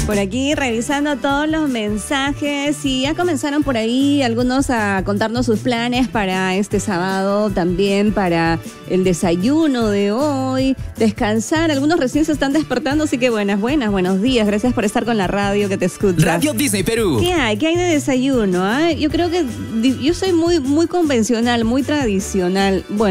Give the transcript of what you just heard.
Por aquí revisando todos los mensajes y ya comenzaron por ahí algunos a contarnos sus planes para este sábado, también para el desayuno de hoy, descansar. Algunos recién se están despertando, así que buenos días. Gracias por estar con la radio que te escucha. Radio Disney Perú. ¿Qué hay? ¿Qué hay de desayuno? Yo creo que yo soy muy convencional, muy tradicional. Bueno.